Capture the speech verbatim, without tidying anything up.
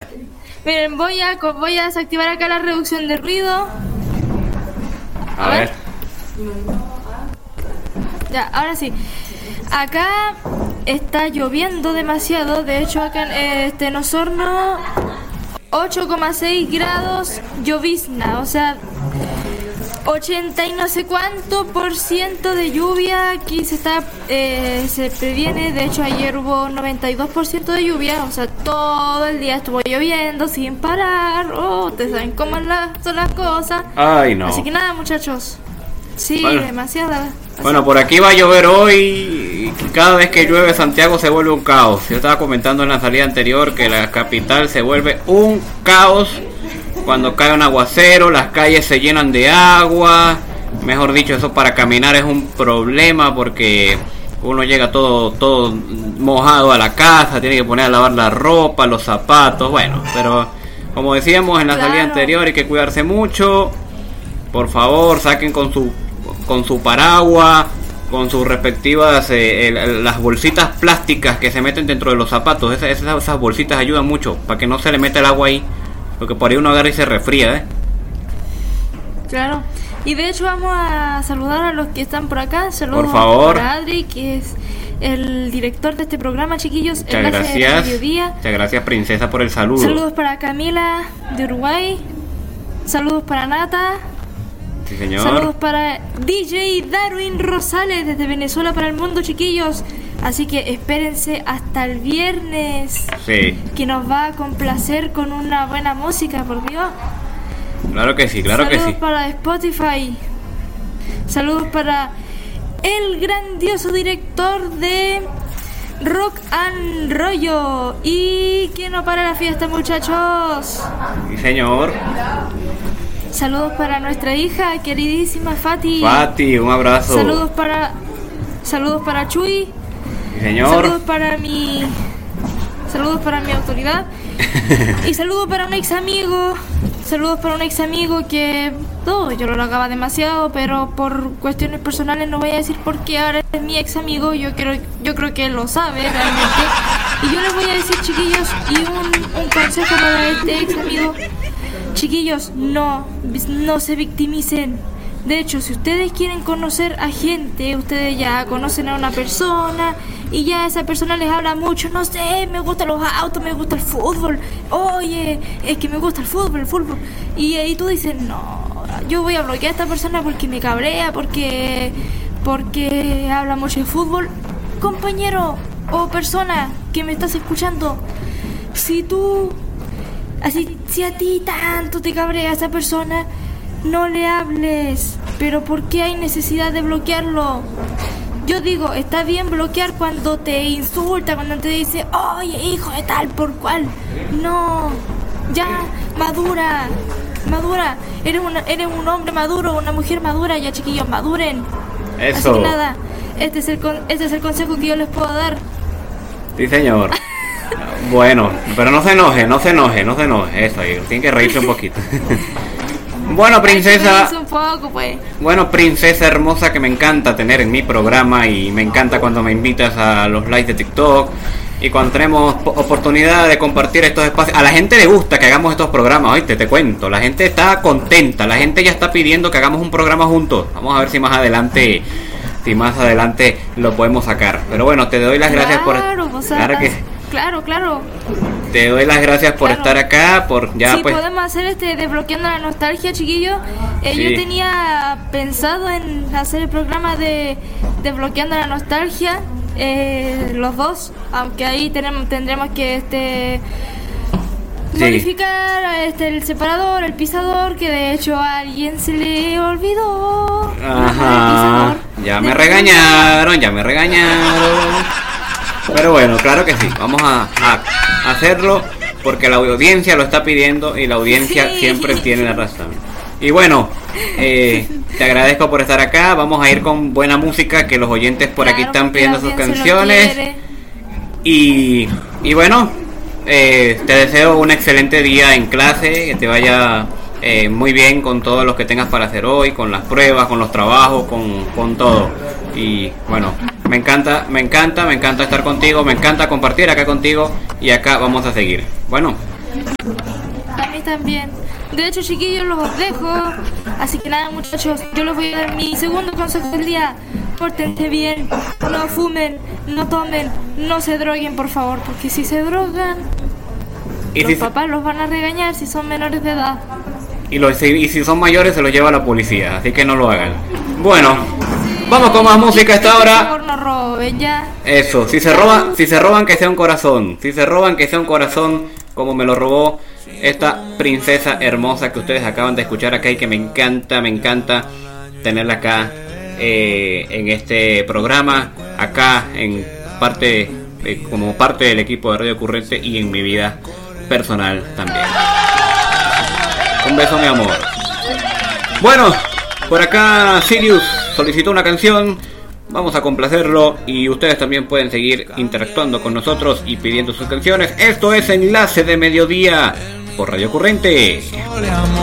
Miren, voy a, voy a desactivar acá la reducción de ruido. A, a ver. ver. Ya, ahora sí. Acá está lloviendo demasiado. De hecho, acá en este, en Osorno, ocho coma seis grados, llovizna. O sea, ochenta y no sé cuánto por ciento de lluvia. Aquí se está eh, se previene. De hecho, ayer hubo noventa y dos por ciento de lluvia. O sea, todo el día estuvo lloviendo sin parar. Oh, ustedes saben cómo es la, son las cosas. Ay, no. Así que nada, muchachos. Sí, bueno. demasiada. Bueno, por aquí va a llover hoy y cada vez que llueve Santiago se vuelve un caos. Yo estaba comentando en la salida anterior que la capital se vuelve un caos cuando cae un aguacero, las calles se llenan de agua. Mejor dicho, eso para caminar es un problema porque uno llega todo todo mojado a la casa, tiene que poner a lavar la ropa, los zapatos, bueno, pero como decíamos en la Claro. salida anterior hay que cuidarse mucho. Por favor, saquen con su con su paraguas, con sus respectivas eh, el, las bolsitas plásticas que se meten dentro de los zapatos. Esas, esas, esas bolsitas ayudan mucho para que no se le meta el agua ahí, porque por ahí uno agarra y se resfría, ¿eh? Claro. Y de hecho vamos a saludar a los que están por acá. Saludos Por favor. para Adri, que es el director de este programa, chiquillos. Muchas Enlace de gracias. Mediodía. Muchas gracias, princesa, por el saludo. Saludos para Camila de Uruguay. Saludos para Nata. Sí, señor. Saludos para D J Darwin Rosales desde Venezuela para el mundo, chiquillos. Así que espérense hasta el viernes, Sí, que nos va a complacer con una buena música, por Dios. claro que sí, claro Saludos que sí. para Spotify. Saludos para el grandioso director de Rock and Rollo. Y que no para la fiesta, muchachos. Sí, señor. Saludos para nuestra hija queridísima Fati. Fati, un abrazo. Saludos para Saludos para Chuy. Sí, señor. Saludos para mi Saludos para mi autoridad. Y saludos para un ex amigo. Saludos para un ex amigo que todo, yo lo halagaba demasiado, pero por cuestiones personales no voy a decir por qué ahora es mi ex amigo. Yo creo, yo creo que él lo sabe realmente. Y yo les voy a decir, chiquillos, y un, un consejo para este ex amigo. Chiquillos, no, no se victimicen. De hecho, si ustedes quieren conocer a gente, ustedes ya conocen a una persona y ya esa persona les habla mucho, no sé, me gustan los autos, me gusta el fútbol, oye, es que me gusta el fútbol, el fútbol. Y ahí tú dices, no, yo voy a bloquear a esta persona porque me cabrea, porque, porque habla mucho de fútbol. Compañero o persona que me estás escuchando, si tú, así, si a ti tanto te cabrea esa persona, no le hables. Pero ¿por qué hay necesidad de bloquearlo? Yo digo, está bien bloquear cuando te insulta, cuando te dice, oye, hijo de tal por cual. No, ya, madura, madura. Eres, una, eres un hombre maduro, una mujer madura, ya, chiquillos, maduren. Eso. Así que nada, este es el, con, este es el consejo que yo les puedo dar. Sí, señor. Bueno, pero no se enoje, no se enoje, no se enoje. Eso, tiene que reírse un poquito. Bueno, princesa. Un poco, pues. Bueno, princesa hermosa, que me encanta tener en mi programa y me encanta cuando me invitas a los lives de TikTok y cuando tenemos oportunidad de compartir estos espacios. A la gente le gusta que hagamos estos programas, oíste, te cuento. La gente está contenta, la gente ya está pidiendo que hagamos un programa juntos. Vamos a ver si más adelante, si más adelante lo podemos sacar. Pero bueno, te doy las gracias por. Claro, vos Claro sabes. que. Claro, claro. Te doy las gracias por Claro. estar acá, por ya Sí, pues. podemos hacer este Desbloqueando la Nostalgia, chiquillos. Eh, Sí. Yo tenía pensado en hacer el programa de Desbloqueando la Nostalgia, eh, los dos, aunque ahí tenemos, tendremos que este Sí. modificar este el separador, el pisador, que de hecho a alguien se le olvidó. Ajá. Ya me regañaron, ya me regañaron. Pero bueno, claro que sí, vamos a, a hacerlo porque la audiencia lo está pidiendo y la audiencia Sí. siempre tiene la razón. Y bueno, eh, te agradezco por estar acá, vamos a ir con buena música que los oyentes por aquí Claro, están porque pidiendo la sus audiencia lo canciones. quiere. Y, y bueno, eh, te deseo un excelente día en clase, que te vaya eh, muy bien con todos los que tengas para hacer hoy, con las pruebas, con los trabajos, con, con todo. Y bueno, me encanta, me encanta, me encanta estar contigo, me encanta compartir acá contigo y acá vamos a seguir. Bueno, A mí también. De hecho, chiquillos, los dejo. Así que nada, muchachos, yo les voy a dar mi segundo consejo del día. Pórtense bien, no fumen, no tomen, no se droguen, por favor, porque si se drogan, ¿Y los si, papás los van a regañar si son menores de edad. y, los, y si son mayores se los lleva la policía, así que no lo hagan. Bueno, vamos con más música a esta Por hora. favor, no roben, ya. Eso, si se roban, si se roban que sea un corazón, si se roban que sea un corazón como me lo robó esta princesa hermosa que ustedes acaban de escuchar acá y que me encanta, me encanta tenerla acá eh, en este programa, acá en parte eh, como parte del equipo de Radio Ocurrente y en mi vida personal también. Un beso, mi amor. Bueno, por acá Sirius solicitó una canción. Vamos a complacerlo y ustedes también pueden seguir interactuando con nosotros y pidiendo sus canciones. Esto es Enlace de Mediodía por Radio Ocurrente.